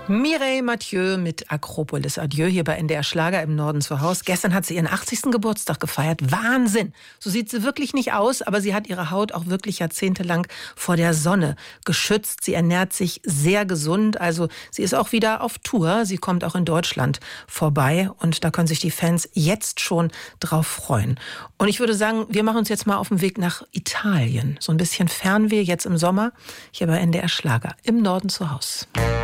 Mireille Mathieu mit Akropolis Adieu hier bei NDR Schlager im Norden zu Hause. Gestern hat sie ihren 80. Geburtstag gefeiert. Wahnsinn! So sieht sie wirklich nicht aus, aber sie hat ihre Haut auch wirklich jahrzehntelang vor der Sonne geschützt. Sie ernährt sich sehr gesund, also sie ist auch wieder auf Tour. Sie kommt auch in Deutschland vorbei und da können sich die Fans jetzt schon drauf freuen. Und ich würde sagen, wir machen uns jetzt mal auf den Weg nach Italien. So ein bisschen Fernweh jetzt im Sommer, hier bei NDR Schlager im Norden zu Hause.